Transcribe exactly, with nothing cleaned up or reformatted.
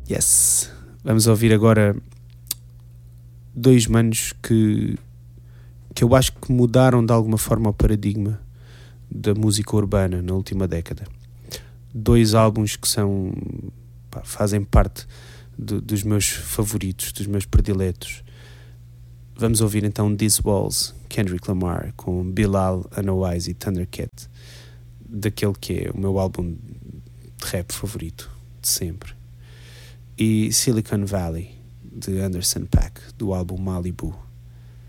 Yes. Vamos ouvir agora dois manos que, que eu acho que mudaram de alguma forma o paradigma da música urbana na última década. Dois álbuns que são, pá, fazem parte de, dos meus favoritos, dos meus prediletos. Vamos ouvir então These Walls, Kendrick Lamar, com Bilal, Anawise e Thundercat, daquele que é o meu álbum de rap favorito de sempre. E Silicon Valley, de Anderson .Paak, do álbum Malibu.